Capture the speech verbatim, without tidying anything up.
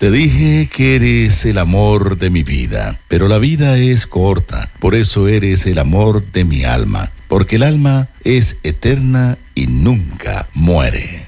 Te dije que eres el amor de mi vida, pero la vida es corta, por eso eres el amor de mi alma, porque el alma es eterna y nunca muere.